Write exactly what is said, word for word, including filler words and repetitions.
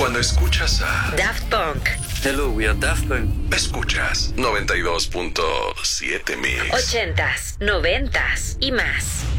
Cuando escuchas a Daft Punk. Hello, we are Daft Punk. Escuchas noventa y dos punto siete Mix. Ochentas, noventas y más.